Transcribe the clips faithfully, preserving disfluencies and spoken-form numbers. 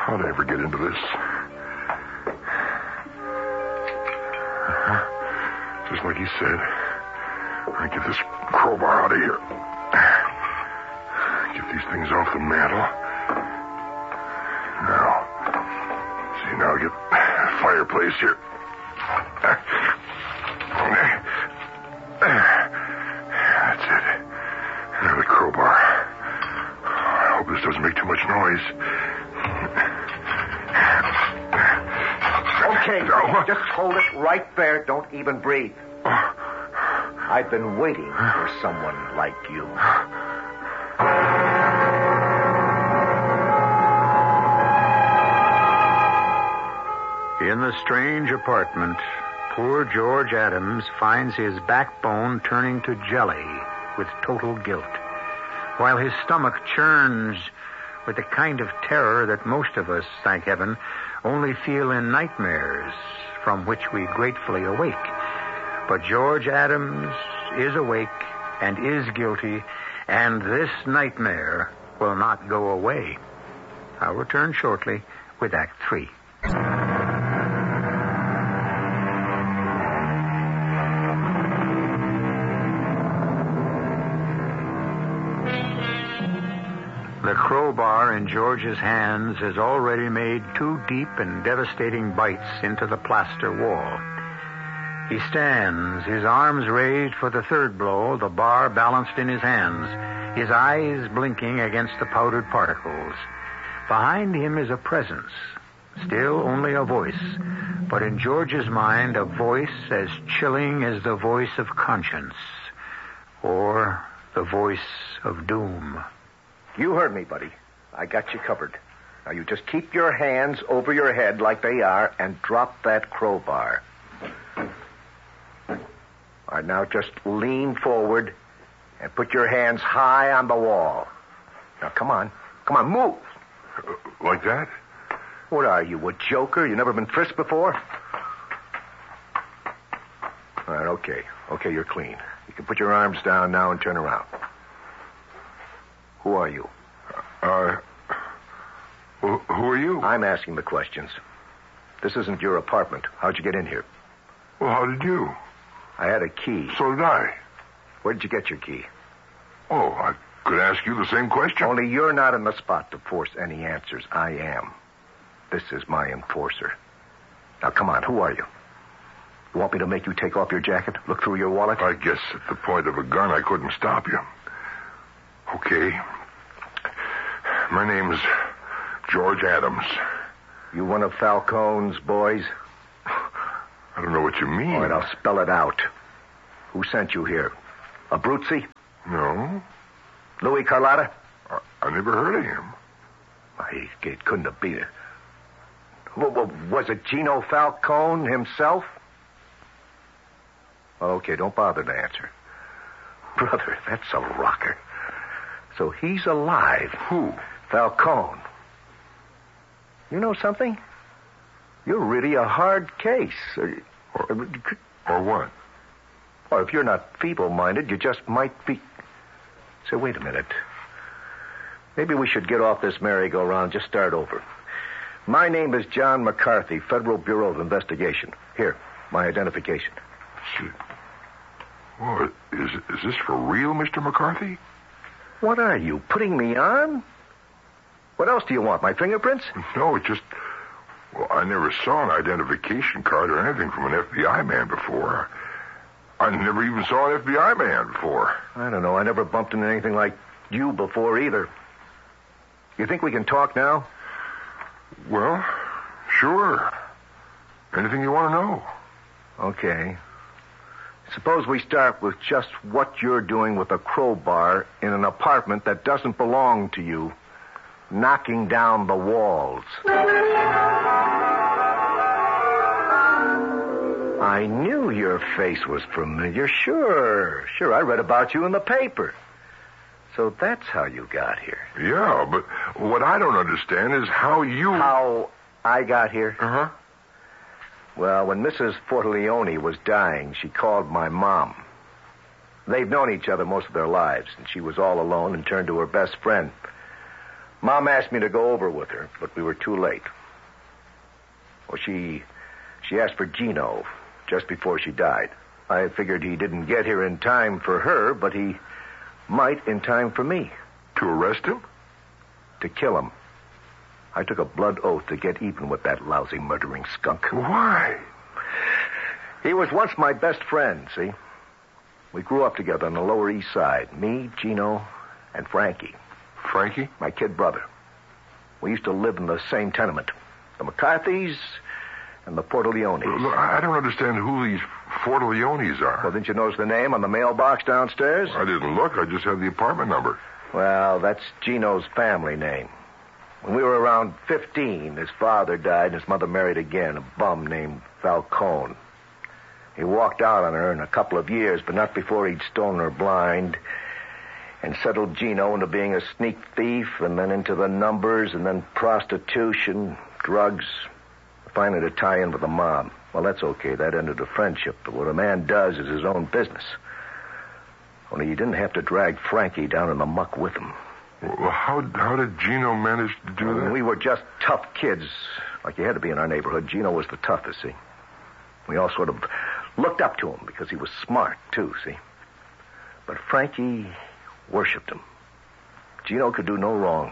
How'd I ever get into this? Uh-huh. Just like he said. I get this crowbar out of here. Get these things off the mantle. Now, see, now get a fireplace here. That's it. Now the crowbar. I hope this doesn't make too much noise. Okay, just hold it right there. Don't even breathe. I've been waiting for someone like you. In the strange apartment, poor George Adams finds his backbone turning to jelly with total guilt, while his stomach churns with the kind of terror that most of us, thank heaven, only feel in nightmares from which we gratefully awake. But George Adams is awake and is guilty, and this nightmare will not go away. I'll return shortly with Act Three. The crowbar in George's hands has already made two deep and devastating bites into the plaster wall. He stands, his arms raised for the third blow, the bar balanced in his hands, his eyes blinking against the powdered particles. Behind him is a presence, still only a voice, but in George's mind a voice as chilling as the voice of conscience, or the voice of doom. You heard me, buddy. I got you covered. Now you just keep your hands over your head like they are and drop that crowbar. All right, now just lean forward and put your hands high on the wall. Now, come on. Come on, move. Uh, like that? What are you, a joker? You never been frisked before? All right, okay. Okay, you're clean. You can put your arms down now and turn around. Who are you? Uh, who, who are you? I'm asking the questions. This isn't your apartment. How'd you get in here? Well, how did you? I had a key. So did I. Where did you get your key? Oh, I could ask you the same question. Only you're not in the spot to force any answers. I am. This is my enforcer. Now, come on. Who are you? You want me to make you take off your jacket? Look through your wallet? I guess at the point of a gun, I couldn't stop you. Okay. My name's George Adams. You one of Falcone's boys? I don't know what you mean. All right, I'll spell it out. Who sent you here? Abruzzi? No. Louis Carlotta? I, I never heard of him. I, it couldn't have been. W- w- was it Gino Falcone himself? Okay, don't bother to answer. Brother, that's a rocker. So he's alive. Who? Falcone. You know something? You're really a hard case. Or, or what? Or if you're not feeble-minded, you just might be... Say, wait a minute. Maybe we should get off this merry-go-round, just start over. My name is John McCarthy, Federal Bureau of Investigation. Here, my identification. Shit. Well, is, is this for real, Mister McCarthy? What are you, putting me on? What else do you want, my fingerprints? No, it just... Well, I never saw an identification card or anything from an F B I man before. I never even saw an F B I man before. I don't know. I never bumped into anything like you before either. You think we can talk now? Well, sure. Anything you want to know. Okay. Suppose we start with just what you're doing with a crowbar in an apartment that doesn't belong to you, knocking down the walls. I knew your face was familiar. Sure, sure. I read about you in the paper. So that's how you got here. Yeah, but what I don't understand is how you... How I got here? Uh-huh. Well, when Missus Fortaleone was dying, she called my mom. They'd known each other most of their lives, and she was all alone and turned to her best friend. Mom asked me to go over with her, but we were too late. Well, she, she asked for Gino just before she died. I figured he didn't get here in time for her, but he might in time for me. To arrest him? To kill him. I took a blood oath to get even with that lousy murdering skunk. Why? He was once my best friend, see? We grew up together on the Lower East Side. Me, Gino, and Frankie. Frankie? My kid brother. We used to live in the same tenement. The McCarthys and the Portaleones. Look, I don't understand who these Portaleones are. Well, didn't you notice the name on the mailbox downstairs? I didn't look. I just had the apartment number. Well, that's Gino's family name. When we were around fifteen, his father died and his mother married again, a bum named Falcone. He walked out on her in a couple of years, but not before he'd stolen her blind and settled Gino into being a sneak thief and then into the numbers and then prostitution, drugs, finally to tie in with the mob. Well, that's okay. That ended the friendship. But what a man does is his own business. Only he didn't have to drag Frankie down in the muck with him. Well, how, how did Gino manage to do well, that? We were just tough kids, like you had to be in our neighborhood. Gino was the toughest, see? We all sort of looked up to him because he was smart, too, see? But Frankie worshipped him. Gino could do no wrong.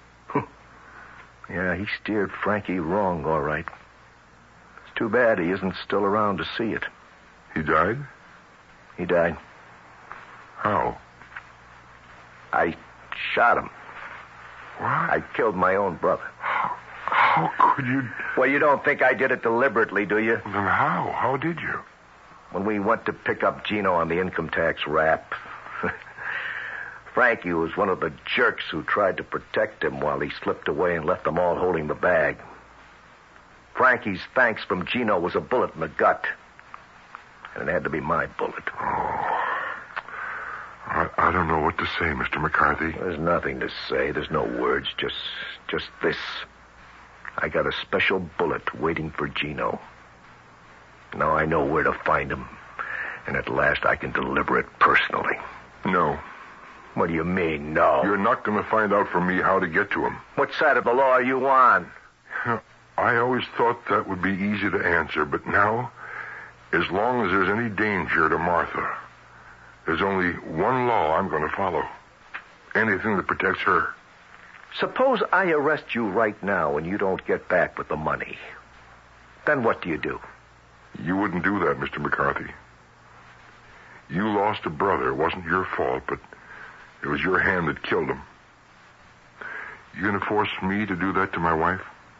Yeah, he steered Frankie wrong, all right. It's too bad he isn't still around to see it. He died? He died. How? I shot him. What? I killed my own brother. How, how could you... Well, you don't think I did it deliberately, do you? Then how? How did you? When we went to pick up Gino on the income tax rap, Frankie was one of the jerks who tried to protect him while he slipped away and left them all holding the bag. Frankie's thanks from Gino was a bullet in the gut. And it had to be my bullet. Oh. I, I don't know what to say, Mister McCarthy. There's nothing to say. There's no words. Just, just this. I got a special bullet waiting for Gino. Now I know where to find him. And at last I can deliver it personally. No. What do you mean, no? You're not going to find out from me how to get to him. What side of the law are you on? I always thought that would be easy to answer, but now, as long as there's any danger to Martha, there's only one law I'm going to follow. Anything that protects her. Suppose I arrest you right now and you don't get back with the money. Then what do you do? You wouldn't do that, Mister McCarthy. You lost a brother. It wasn't your fault, but it was your hand that killed him. You going to force me to do that to my wife?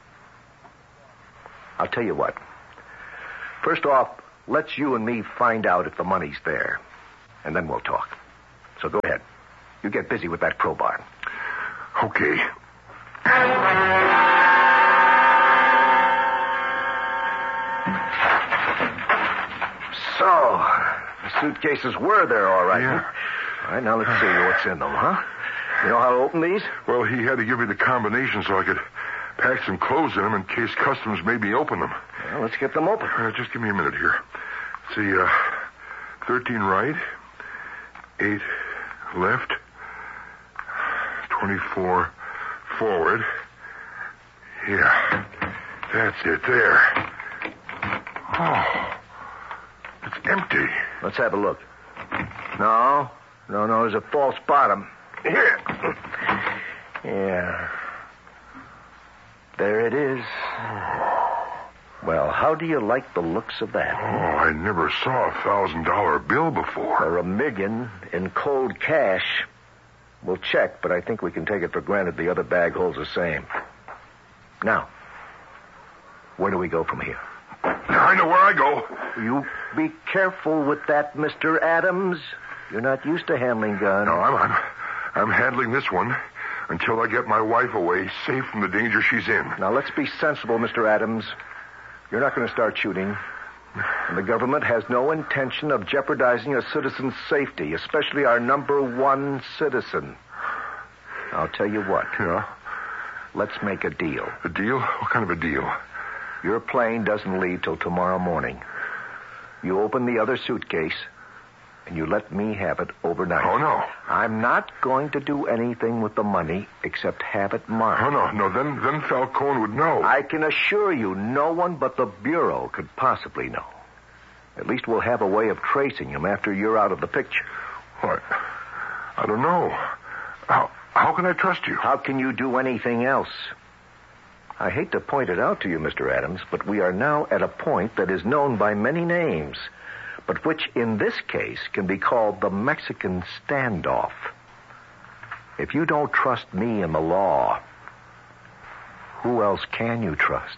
I'll tell you what. First off, let's you and me find out if the money's there. And then we'll talk. So go ahead. You get busy with that crowbar. Okay. So, the suitcases were there, all right. Yeah. All right, now let's see what's in them, huh? You know how to open these? Well, he had to give me the combination so I could pack some clothes in them in case customs made me open them. Well, let's get them open. Uh, just give me a minute here. See, uh, thirteen right, eight left, twenty-four forward. Yeah, that's it there. Oh, it's empty. Let's have a look. No, no, no, there's a false bottom. Here. Yeah. There it is. Well, how do you like the looks of that? Oh, I never saw a thousand dollar bill before. Or a million in cold cash. We'll check, but I think we can take it for granted the other bag holds the same. Now, where do we go from here? I know where I go. You be careful with that, Mister Adams. You're not used to handling guns. No, I'm, I'm, I'm handling this one until I get my wife away, safe from the danger she's in. Now, let's be sensible, Mister Adams. You're not going to start shooting. And the government has no intention of jeopardizing a citizen's safety, especially our number one citizen. I'll tell you what. Yeah? Let's make a deal. A deal? What kind of a deal? Your plane doesn't leave till tomorrow morning. You open the other suitcase, and you let me have it overnight. Oh, no. I'm not going to do anything with the money except have it marked. Oh, no, no. Then, then Falcone would know. I can assure you no one but the Bureau could possibly know. At least we'll have a way of tracing him after you're out of the picture. What? I don't know. How, how can I trust you? How can you do anything else? I hate to point it out to you, Mister Adams, but we are now at a point that is known by many names, but which in this case can be called the Mexican standoff. If you don't trust me and the law, who else can you trust?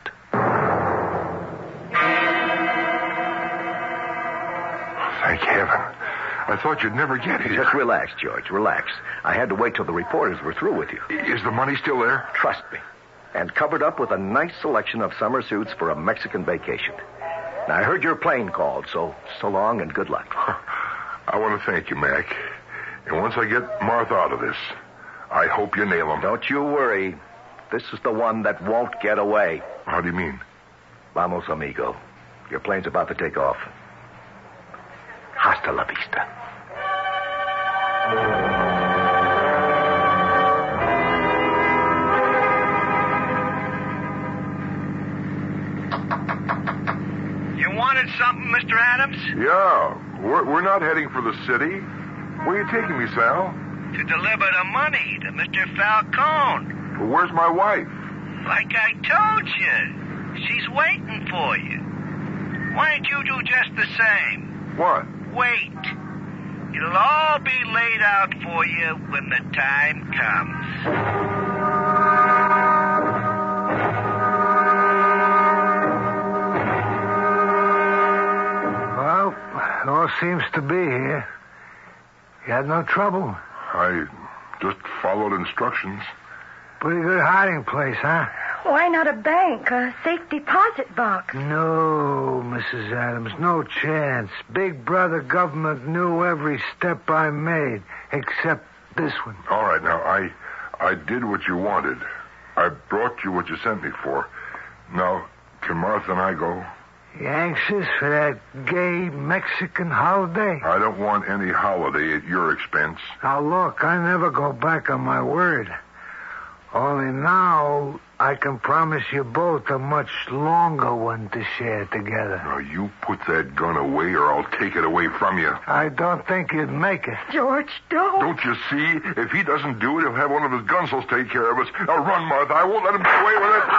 Thank heaven. I thought you'd never get here. Just relax, George, relax. I had to wait till the reporters were through with you. Is the money still there? Trust me. And covered up with a nice selection of summer suits for a Mexican vacation. Now, I heard your plane called, so so long and good luck. I want to thank you, Mac. And once I get Martha out of this, I hope you nail him. Don't you worry. This is the one that won't get away. How do you mean? Vamos, amigo. Your plane's about to take off. Hasta la vista. You wanted something, Mister Adams? Yeah. We're, we're not heading for the city. Where are you taking me, Sal? To deliver the money to Mister Falcone. Well, where's my wife? Like I told you, she's waiting for you. Why don't you do just the same? What? Wait. It'll all be laid out for you when the time comes. Well, it all seems to be here. You had no trouble? I just followed instructions. Pretty good hiding place, huh? Why not a bank, a safe deposit box? No, Missus Adams, no chance. Big brother government knew every step I made, except this one. All right, now, I I did what you wanted. I brought you what you sent me for. Now, can Martha and I go? You anxious for that gay Mexican holiday? I don't want any holiday at your expense. Now, look, I never go back on my word. Only now I can promise you both a much longer one to share together. Now, you put that gun away or I'll take it away from you. I don't think you'd make it. George, don't. Don't you see? If he doesn't do it, he'll have one of his gunsels take care of us. Now, run, Martha. I won't let him get away with it.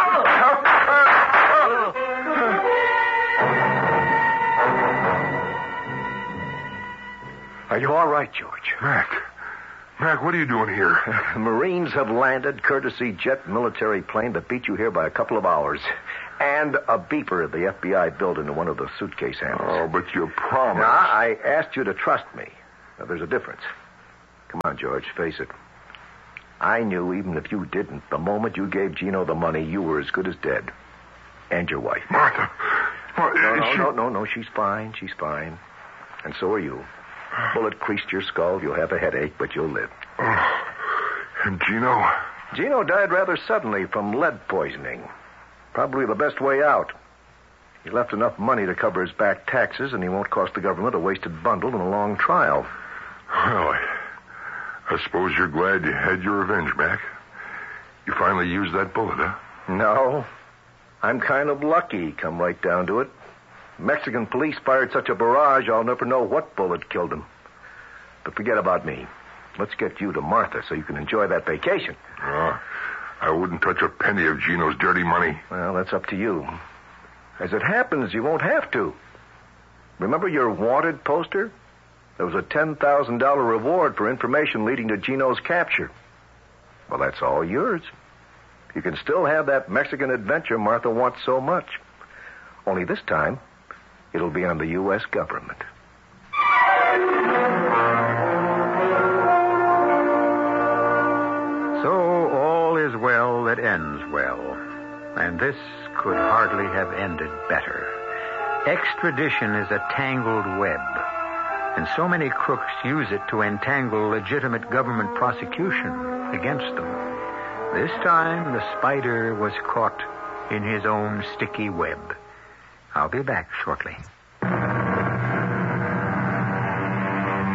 Are you all right, George? Mac. Mac, what are you doing here? Marines have landed, courtesy jet military plane that beat you here by a couple of hours. And a beeper the F B I built into one of the suitcase handles. Oh, but you promised. Now, I asked you to trust me. Now, there's a difference. Come on, George, face it. I knew even if you didn't, the moment you gave Gino the money, you were as good as dead. And your wife. Martha. Martha No, no, she... no, no, no. She's fine. She's fine. And so are you. Bullet creased your skull. You'll have a headache, but you'll live. Oh, and Gino? Gino died rather suddenly from lead poisoning. Probably the best way out. He left enough money to cover his back taxes, and he won't cost the government a wasted bundle in a long trial. Well, I, I suppose you're glad you had your revenge, Mac. You finally used that bullet, huh? No. I'm kind of lucky, come right down to it. Mexican police fired such a barrage, I'll never know what bullet killed him. But forget about me. Let's get you to Martha so you can enjoy that vacation. Oh, I wouldn't touch a penny of Gino's dirty money. Well, that's up to you. As it happens, you won't have to. Remember your wanted poster? There was a ten thousand dollars reward for information leading to Gino's capture. Well, that's all yours. You can still have that Mexican adventure Martha wants so much. Only this time, it'll be on the U S government. So all is well that ends well. And this could hardly have ended better. Extradition is a tangled web. And so many crooks use it to entangle legitimate government prosecution against them. This time, the spider was caught in his own sticky web. I'll be back shortly.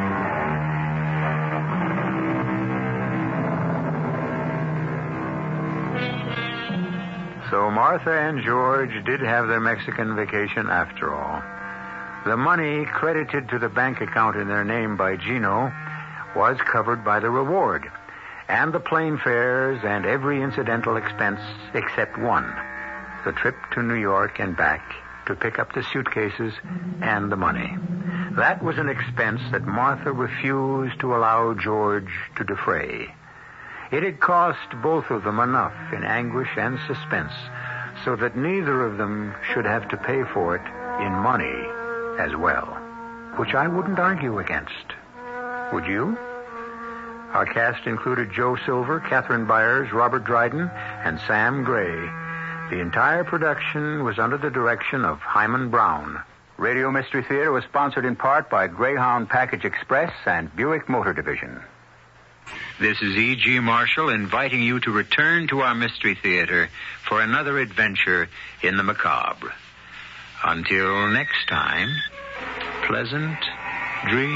So Martha and George did have their Mexican vacation after all. The money credited to the bank account in their name by Gino was covered by the reward, and the plane fares and every incidental expense except one, the trip to New York and back to pick up the suitcases and the money. That was an expense that Martha refused to allow George to defray. It had cost both of them enough in anguish and suspense so that neither of them should have to pay for it in money as well, which I wouldn't argue against. Would you? Our cast included Joe Silver, Catherine Byers, Robert Dryden, and Sam Gray. The entire production was under the direction of Hyman Brown. Radio Mystery Theater was sponsored in part by Greyhound Package Express and Buick Motor Division. This is E G. Marshall inviting you to return to our Mystery Theater for another adventure in the macabre. Until next time, pleasant dreams.